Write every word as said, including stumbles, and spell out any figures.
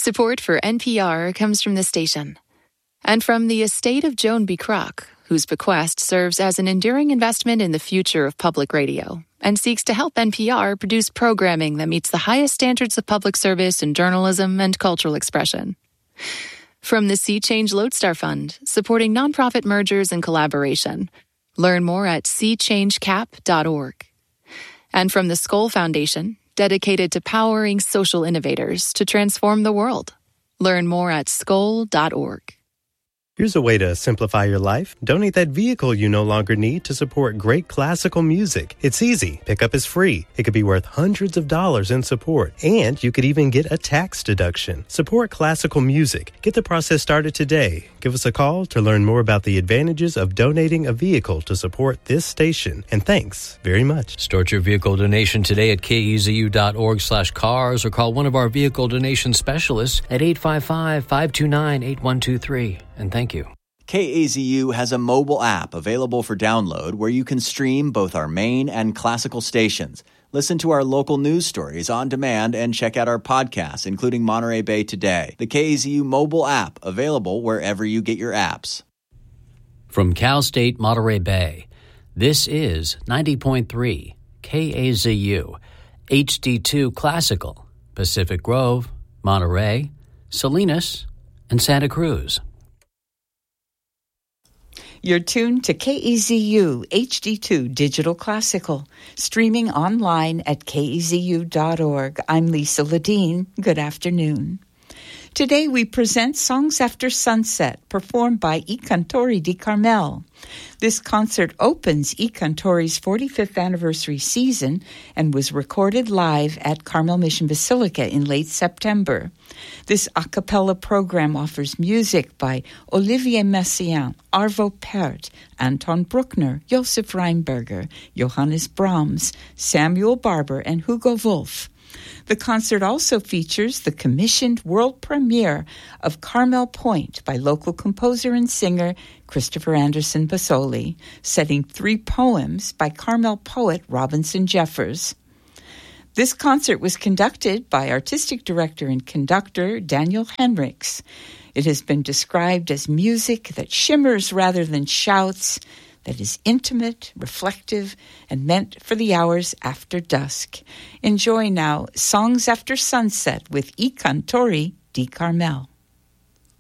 Support for N P R comes from the station and from the estate of Joan B. Kroc, whose bequest serves as an enduring investment in the future of public radio and seeks to help N P R produce programming that meets the highest standards of public service in journalism and cultural expression. From the Sea Change Lodestar Fund, supporting nonprofit mergers and collaboration. Learn more at sea change cap dot org. And from the Skoll Foundation, dedicated to powering social innovators to transform the world. Learn more at skoll dot org. Here's a way to simplify your life. Donate that vehicle you no longer need to support great classical music. It's easy. Pickup is free. It could be worth hundreds of dollars in support. And you could even get a tax deduction. Support classical music. Get the process started today. Give us a call to learn more about the advantages of donating a vehicle to support this station. And thanks very much. Start your vehicle donation today at kezu.org slash cars or call one of our vehicle donation specialists at eight five five, five two nine, eight one two three. And thank you. K A Z U has a mobile app available for download where you can stream both our main and classical stations. Listen to our local news stories on demand and check out our podcasts, including Monterey Bay Today. The K A Z U mobile app, available wherever you get your apps. From Cal State Monterey Bay, this is ninety point three K A Z U, H D two Classical, Pacific Grove, Monterey, Salinas, and Santa Cruz. You're tuned to K E Z U H D two Digital Classical, streaming online at K E Z U dot org. I'm Lisa Ledeen. Good afternoon. Today we present Songs After Sunset, performed by I Cantori di Carmel. This concert opens I Cantori's forty-fifth anniversary season and was recorded live at Carmel Mission Basilica in late September. This a cappella program offers music by Olivier Messiaen, Arvo Pärt, Anton Bruckner, Josef Reinberger, Johannes Brahms, Samuel Barber, and Hugo Wolf. The concert also features the commissioned world premiere of Carmel Point by local composer and singer Christopher Anderson Basoli, setting three poems by Carmel poet Robinson Jeffers. This concert was conducted by artistic director and conductor Daniel Henriks. It has been described as music that shimmers rather than shouts, that is intimate, reflective, and meant for the hours after dusk. Enjoy now Songs After Sunset with I Cantori di Carmel.